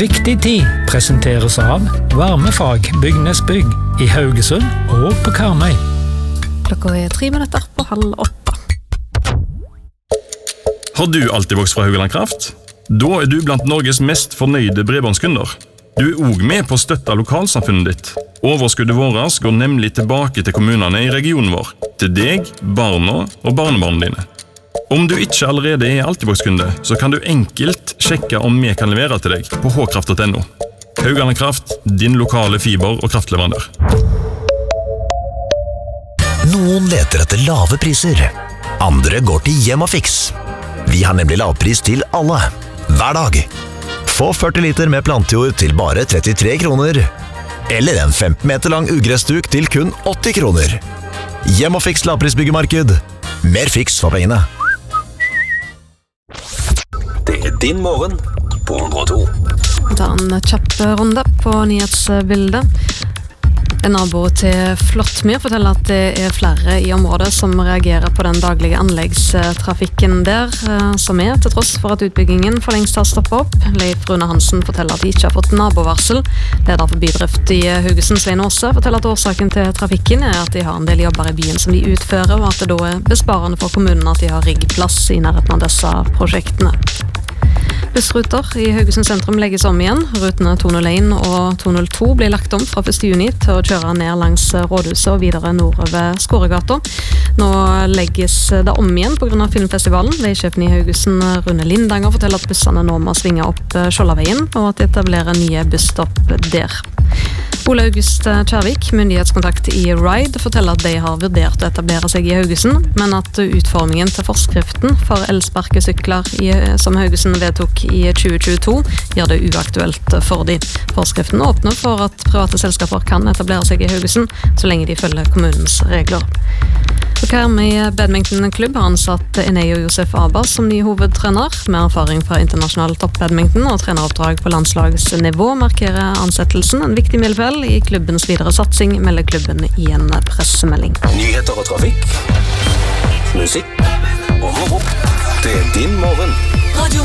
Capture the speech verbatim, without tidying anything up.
Riktig tid presenteres av Varmefag Bygnesbygg i Haugesund og på Karmøy. Klokka er tre minutter på halv åtte. Har du alltid vokst fra Haugaland Kraft? Da er du blant Norges mest fornøyde bredbåndskunder. Du er også med på å støtte lokalsamfunnet ditt. Overskuddet vårt går nemlig tilbake til kommunene i regionen vår, til deg, barna og barnebarna dine. Om du ikke allerede er Altibox-kunde, så kan du enkelt sjekke om vi kan levere til deg på h kraft punktum no. Haugaland Kraft, din lokale fiber- og kraftleverandør. Noen leter etter lave priser. Andre går til Hjemmafix. Vi har nemlig lavpris til alle, hver dag. Få førti liter med plantejord til bare trettitre kroner. Eller en femten meter lang ugressduk til kun åtti kroner. Hjemmafix lavprisbyggemarked. Mer fiks for pengene. Det er din morgen på hundre og to. Ta en kjapp runde på nyhetsbildet. En nabo til Flåttmyr forteller at det er flere i området som reagerer på den daglige anleggstrafikken der, som er til tross for at utbyggingen for lengst har stoppet opp. Leif Rune Hansen forteller at de ikke har fått nabovarsel. Leder for bydrift i Haugesund, Svein Åse, forteller at årsaken til trafikken er at de har en del jobber i byen som de utfører, og at det da er besparende for kommunen at de har riggplass i nærheten av disse prosjektene. Bussruter i Haugesund sentrum legges om igjen. Rutene to null en og to null to blir lagt om fra første juni til å kjøre ned langs Rådhuset og videre nordover Skåregata. Nå legges det om igjen på grunn av filmfestivalen. Veisjefen i Haugesund, Rune Lindanger, forteller at bussene nå må svinge opp Skjoldaveien, og at de etablerer nye busstopp der. Ole August Kjærvik, myndighetskontakt i Ride, forteller at de har vurdert å etablere seg i Haugesund, men at utformingen til forskriften for elsparkesykler som Haugesund vedtok i tjue tjueto gjør det uaktuelt for de. Forskriften åpner for at private selskaper kan etablere seg i Haugesund så lenge de følger kommunens regler. Karmøy badmintonklubb har ansatt Eneo Josef Abbas som ny hovedtrener. Med erfaring fra internasjonal toppbadminton og treneroppdrag på landslagsnivå markerer ansettelsen en viktig milepæl i klubbens videre satsing, melder klubben i en pressemelding. Nyheter og trafikk, musikk og moro. Det er din morgen.